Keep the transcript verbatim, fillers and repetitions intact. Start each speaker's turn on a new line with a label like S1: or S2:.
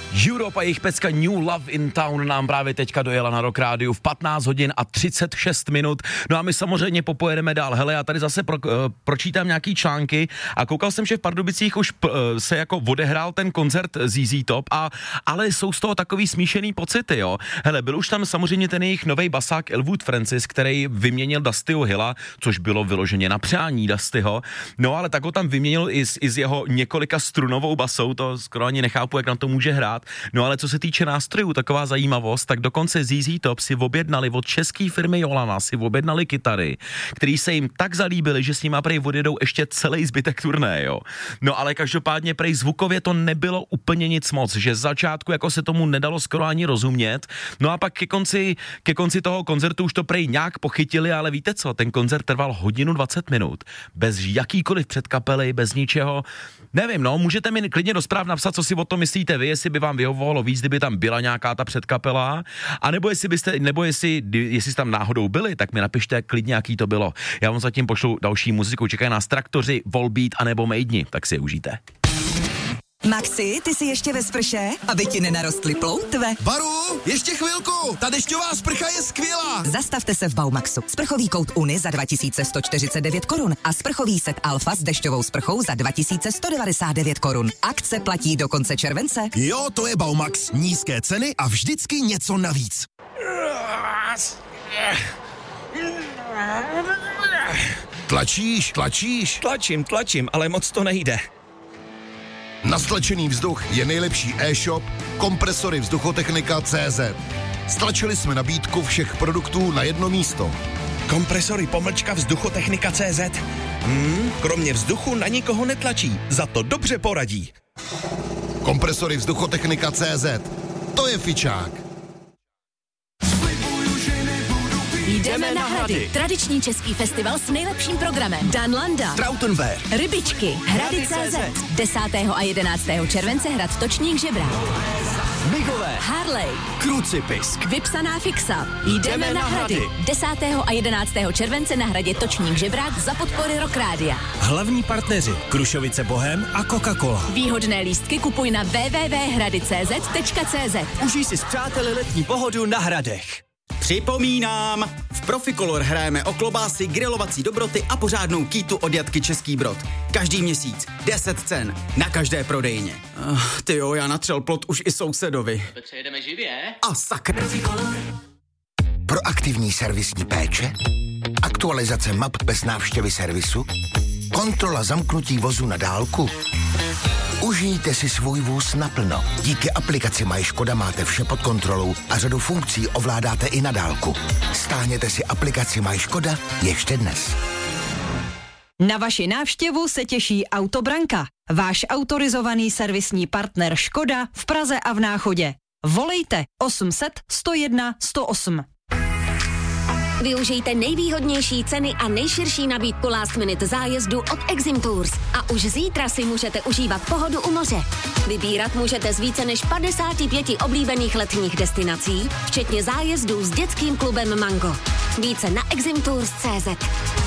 S1: Europe a jejich pecka New Love in Town nám právě teďka dojela na Rock Rádiu v patnáct hodin a třicet šest minut. No a my samozřejmě popojedeme dál. Hele, já tady zase pro, uh, pročítám nějaký články a koukal jsem, že v Pardubicích už uh, se jako odehrál ten koncert Z Z Top, a, ale jsou z toho takový smíšený pocity, jo. Hele, byl už tam samozřejmě ten jejich novej basák Elwood Francis, který vyměnil Dustyho Hilla, což bylo vyloženě na přání Dustyho. No ale tak ho tam vyměnil i s, i s jeho několika strunovou basou, to skoro ani nechápu, jak na to může hrát. No ale co se týče nástrojů, taková zajímavost, tak dokonce Z Z Top si objednali od české firmy Jolana, si objednali kytary, který se jim tak zalíbily, že s nima prej odjedou ještě celý zbytek turné, jo. No ale každopádně prej zvukově to nebylo úplně nic moc, že z začátku jako se tomu nedalo skoro ani rozumět. No a pak ke konci, ke konci toho koncertu už to prej nějak pochytili, ale víte co, ten koncert trval hodinu dvacet minut, bez jakýkoliv předkapely, bez ničeho. Nevím, no, můžete mi klidně do zpráv napsat, co si o tom myslíte vy, jestli by vám vyhovovalo víc, kdyby tam byla nějaká ta předkapela, a nebo jestli byste, nebo jestli, jestli tam náhodou byli, tak mi napište klidně, jaký to bylo. Já vám zatím pošlu další muziku, čekají nás Traktoři, Volbeat a nebo Mejdni, tak si je užijte.
S2: Maxi, ty jsi ještě ve sprše? Aby ti nenarostly ploutve.
S3: Baru, ještě chvilku, ta dešťová sprcha je skvělá.
S2: Zastavte se v Baumaxu. Sprchový kout Uni za dva tisíce sto čtyřicet devět korun a sprchový set Alfa s dešťovou sprchou za dva tisíce sto devadesát devět korun. Akce platí do konce července.
S3: Jo, to je Baumax. Nízké ceny a vždycky něco navíc. Tlačíš, tlačíš.
S4: Tlačím, tlačím, ale moc to nejde.
S3: Na stlačený vzduch je nejlepší e-shop Kompresory Vzduchotechnika tečka cé zet. Stlačili jsme nabídku všech produktů na jedno místo.
S4: Kompresory pomlčka Vzduchotechnika tečka cé zet. Hmm, kromě vzduchu na nikoho netlačí, za to dobře poradí.
S3: Kompresory Vzduchotechnika tečka cé zet. To je fičák.
S5: Jdeme na Hrady. Tradiční český festival s nejlepším programem. Dan Landa,
S3: Trautenberg,
S5: Rybičky, Hrady tečka cé zet. desátého a jedenáctého července hrad Točník Žebrák.
S6: Migové,
S5: Harley,
S6: Krucipisk.
S5: Vypsaná fixa. Jdeme na Hrady. desátého a jedenáctého července na hradě Točník Žebrák za podpory Rock Rádia.
S6: Hlavní partneři Krušovice Bohem a Coca-Cola.
S5: Výhodné lístky kupuj na w w w tečka hrady tečka cé zet tečka cé zet.
S6: Užij si s přáteli letní pohodu na Hradech.
S7: Připomínám, v Proficolor hrajeme o klobásy, grilovací dobroty a pořádnou kýtu od Jatky Český Brod. Každý měsíc deset cen na každé prodejně. Uh, tyjo, já natřel plot už i sousedovi.
S8: Přejedeme živě?
S7: A sakra.
S9: Proaktivní servisní péče, aktualizace map bez návštěvy servisu, kontrola zamknutí vozu na dálku. Užijte si svůj vůz naplno. Díky aplikaci Maj Škoda máte vše pod kontrolou a řadu funkcí ovládáte i na dálku. Stáhněte si aplikaci Maj Škoda ještě dnes.
S10: Na vaši návštěvu se těší Autobranka, váš autorizovaný servisní partner Škoda v Praze a v Náchodě. Volejte osm set sto jedna sto osm.
S11: Využijte nejvýhodnější ceny a nejširší nabídku last minute zájezdu od Exim Tours. A už zítra si můžete užívat pohodu u moře. Vybírat můžete z více než padesáti pěti oblíbených letních destinací, včetně zájezdů s dětským klubem Mango. Více na exim tours tečka cé zet.